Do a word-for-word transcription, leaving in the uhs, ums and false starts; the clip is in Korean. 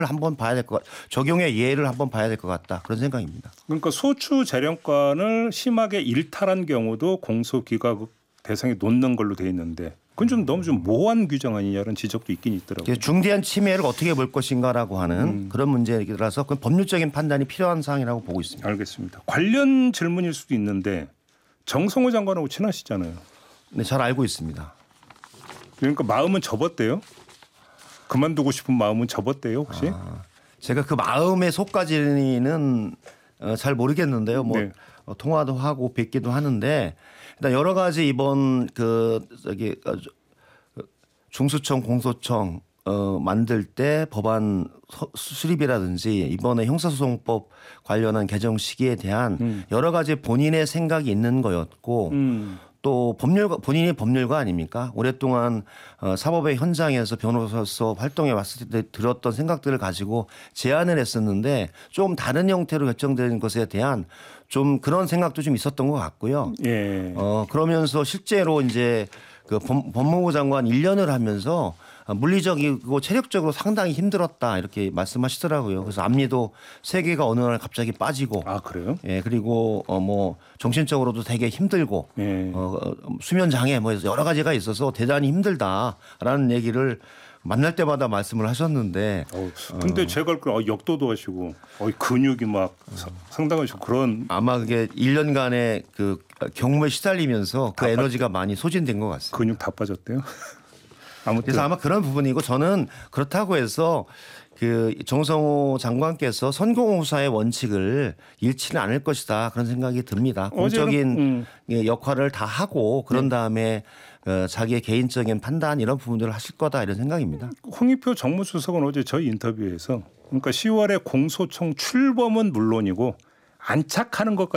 한번 봐야 될 것 같, 적용의 예를 한번 봐야 될 것 같다 그런 생각입니다. 그러니까 소추 재량권을 심하게 일탈한 경우도 공소기각 대상에 놓는 걸로 돼 있는데 그건 좀 너무 좀 모호한 규정 아니냐는 지적도 있긴 있더라고요. 중대한 침해를 어떻게 볼 것인가라고 하는 음. 그런 문제라서 그 법률적인 판단이 필요한 사항이라고 보고 있습니다. 알겠습니다. 관련 질문일 수도 있는데 정성호 장관하고 친하시잖아요. 네, 잘 알고 있습니다. 그러니까 마음은 접었대요? 그만두고 싶은 마음은 접었대요 혹시? 아, 제가 그 마음의 속까지는 어, 잘 모르겠는데요. 뭐 네. 어, 통화도 하고 뵙기도 하는데 일단 여러 가지 이번 그 저기 어, 저, 중수청 공소청 어, 만들 때 법안 서, 수립이라든지 이번에 형사소송법 관련한 개정 시기에 대한 음. 여러 가지 본인의 생각이 있는 거였고 음. 또 법률가 본인이 법률가 아닙니까? 오랫동안 어, 사법의 현장에서 변호사로서 활동해 왔을 때 들었던 생각들을 가지고 제안을 했었는데 좀 다른 형태로 결정된 것에 대한 좀 그런 생각도 좀 있었던 것 같고요. 예. 어 그러면서 실제로 이제 그 법, 법무부 장관 일 년을 하면서 물리적이고 체력적으로 상당히 힘들었다 이렇게 말씀하시더라고요. 그래서 앞니도 세 개가 어느 날 갑자기 빠지고, 아 그래요? 예 그리고 어 뭐 정신적으로도 되게 힘들고, 예. 어 수면 장애 뭐 여러 가지가 있어서 대단히 힘들다라는 얘기를 만날 때마다 말씀을 하셨는데, 어, 근데 제가 그 어, 역도도 하시고 어, 근육이 막 사- 상당하시고 그런 아마 그게 일 년간의 그 경무에 시달리면서 그 다 에너지가 많이 소진된 것 같습니다. 근육 다 빠졌대요. 아무튼 그래서 아마 그런 부분이고 저는 그렇다고 해서 그 정성호 장관께서 선거공사의 원칙을 잃지는 않을 것이다 그런 생각이 듭니다. 공적인 음. 예, 역할을 다 하고 그런 다음에 어, 자기의 개인적인 판단 이런 부분들을 하실 거다 이런 생각입니다. 홍익표 정무수석은 어제 저희 인터뷰에서 그러니까 시월에 공소청 출범은 물론이고 안착하는 것까지